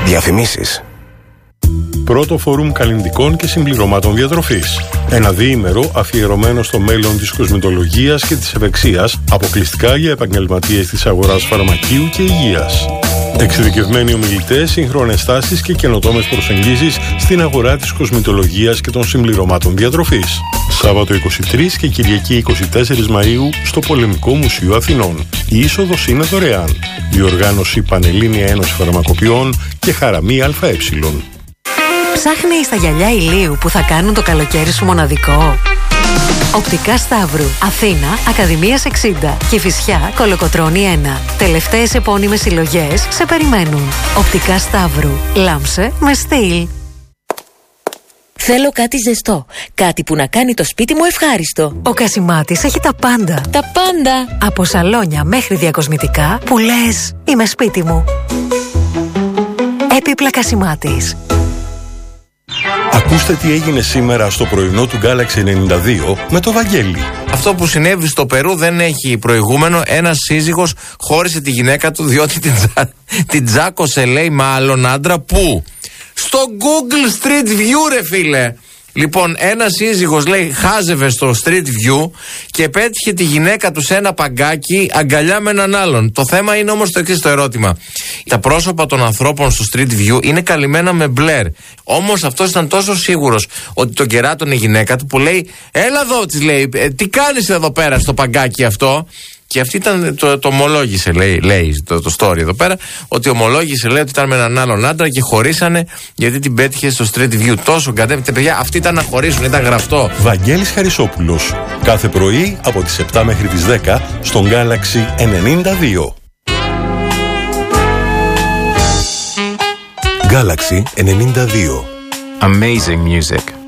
Διαφημίσεις. Πρώτο φόρουμ καλλυντικών και συμπληρωμάτων διατροφής. Ένα διήμερο αφιερωμένο στο μέλλον της κοσμητολογίας και της ευεξίας, αποκλειστικά για επαγγελματίες της αγοράς φαρμακείου και υγείας. Εξειδικευμένοι ομιλητές, σύγχρονες τάσεις και καινοτόμες προσεγγίσεις στην αγορά της κοσμητολογίας και των συμπληρωμάτων διατροφής. Σάββατο 23 και Κυριακή 24 Μαΐου στο Πολεμικό Μουσείο Αθηνών. Η είσοδος είναι δωρεάν. Διοργάνωση Πανελλήνια Ένωση Φαρμακοποιών και Χαραμή ΑΕ. Ψάχνεις τα γυαλιά ηλίου που θα κάνουν το καλοκαίρι σου μοναδικό? Οπτικά Σταύρου, Αθήνα, Ακαδημίας 60, Κηφισιά, Κολοκοτρώνη 1. Τελευταίες επώνυμες συλλογές σε περιμένουν. Οπτικά Σταύρου, λάμψε με στυλ. Θέλω κάτι ζεστό. Κάτι που να κάνει το σπίτι μου ευχάριστο. Ο Κασιμάτης έχει τα πάντα. Τα πάντα! Από σαλόνια μέχρι διακοσμητικά που λες είμαι σπίτι μου. Έπιπλα Κασιμάτης. Ακούστε τι έγινε σήμερα στο πρωινό του Galaxy 92 με το Βαγγέλη. Αυτό που συνέβη στο Περού δεν έχει προηγούμενο. Ένας σύζυγος χώρισε τη γυναίκα του διότι την τζάκωσε, λέει, με άλλον άντρα. Πού? Στο Google Street View, ρε φίλε. Λοιπόν, ένας σύζυγος, λέει, χάζευε στο Street View και πέτυχε τη γυναίκα του σε ένα παγκάκι αγκαλιά με έναν άλλον. Το θέμα είναι όμως το εξής το ερώτημα. Τα πρόσωπα των ανθρώπων στο Street View είναι καλυμμένα με μπλερ. Όμως αυτός ήταν τόσο σίγουρος ότι τον κεράτωνε η γυναίκα του που λέει, έλα εδώ, της λέει, τι κάνεις εδώ πέρα στο παγκάκι αυτό? Και αυτή ήταν, το ομολόγησε, λέει το story εδώ πέρα, ότι ομολόγησε, λέει, ότι ήταν με έναν άλλον άντρα και χωρίσανε γιατί την πέτυχε στο Street View. Τόσο κατέβηκε, παιδιά, αυτοί ήταν να χωρίσουν, ήταν γραφτό. Βαγγέλης Χαρισόπουλος, κάθε πρωί από τις 7 μέχρι τις 10 στον Galaxy 92. Galaxy 92. Amazing music.